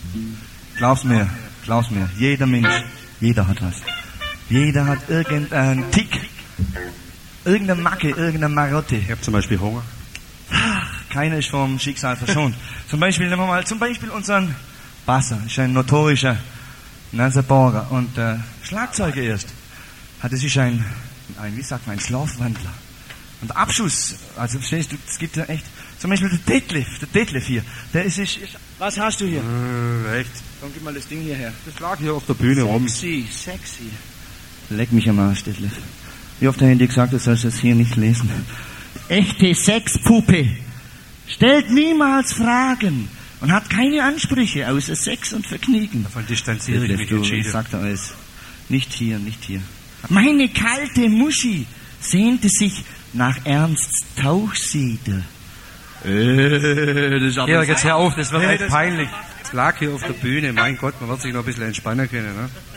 Glaub's mir. Jeder Mensch, jeder hat was. Jeder hat irgendeinen Tick, irgendeine Macke, irgendeine Marotte. Ich habe zum Beispiel Hunger. Keiner ist vom Schicksal verschont. Zum Beispiel, nehmen wir mal, unseren Basser, ist ein notorischer Nasebohrer und Schlagzeuger erst. Das ist ein Schlafwandler. Und der Abschuss, also verstehst du, es gibt ja echt, zum Beispiel der Detlef hier, der ist, was hast du hier? Echt? Komm, gib mal das Ding hierher. Das lag hier auf der Bühne rum. Sexy. Leck mich am Arsch, Detlef. Wie oft habe ich dir gesagt, du sollst das hier nicht lesen? Echte Sexpuppe stellt niemals Fragen und hat keine Ansprüche außer Sex und Vergnügen. Davon distanziere ich mich entschieden. Sagt er alles. Nicht hier. Meine kalte Muschi sehnte sich nach Ernsts Tauchsieder. Georg, jetzt hör auf, das wird echt peinlich. Es lag hier auf der Bühne, mein Gott, man wird sich noch ein bisschen entspannen können, ne?